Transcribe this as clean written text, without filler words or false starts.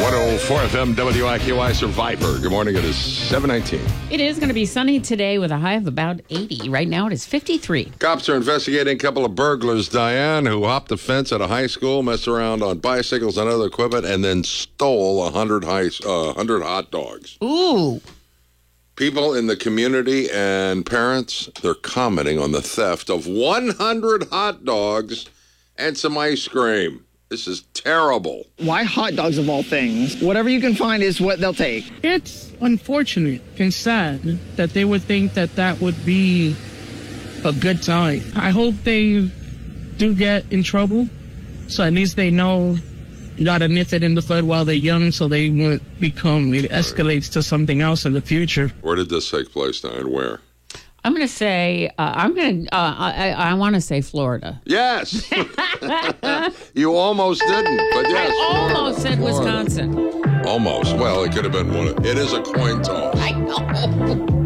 104 FM WIQI Survivor. Good morning. It is 7:19. It is going to be sunny today with a high of about 80. Right now it is 53. Cops are investigating a couple of burglars, Diane, who hopped the fence at a high school, messed around on bicycles and other equipment, and then stole 100 hot dogs. Ooh. People in the community and parents, they're commenting on the theft of 100 hot dogs and some ice cream. This is terrible. Why hot dogs of all things? Whatever you can find is what they'll take. It's unfortunate and sad that they would think that that would be a good time. I hope they do get in trouble, so at least they know you gotta nip it in the bud while they're young so they won't it escalates to something else in the future. Where did this take place now and where? I'm going to say, I want to say Florida. Yes. You almost didn't, but yes. I almost said Florida. Wisconsin. Almost. Well, it could have been one. It is a coin toss. I know.